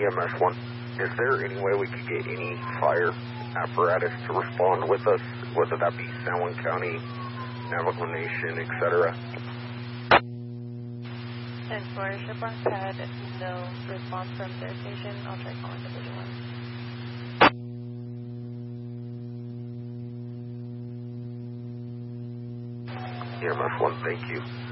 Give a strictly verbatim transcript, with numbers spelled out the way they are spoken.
M S one, is there any way we could get any fire apparatus to respond with us, whether that be San Juan County, Navajo Nation, et cetera? And for Chevron Pad, no response from their station. I'll try calling Division one. E M S one, thank you.